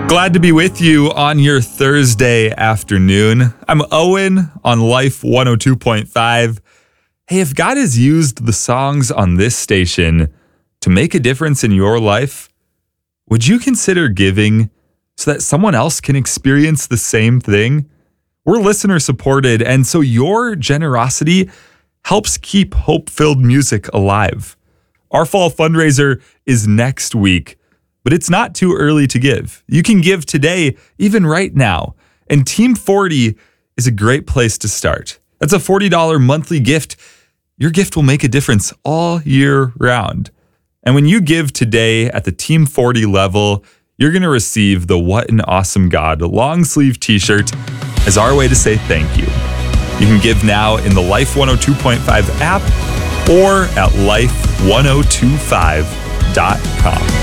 Glad to be with you on your Thursday afternoon. I'm Owen on Life 102.5. Hey, if God has used the songs on this station to make a difference in your life, would you consider giving so that someone else can experience the same thing? We're listener supported, and so your generosity helps keep hope-filled music alive. Our fall fundraiser is next week, but it's not too early to give. You can give today, even right now. And Team 40 is a great place to start. That's a $40 monthly gift. Your gift will make a difference all year round. And when you give today at the Team 40 level, you're going to receive the What an Awesome God long sleeve t-shirt as our way to say thank you. You can give now in the Life 102.5 app or at life1025.com.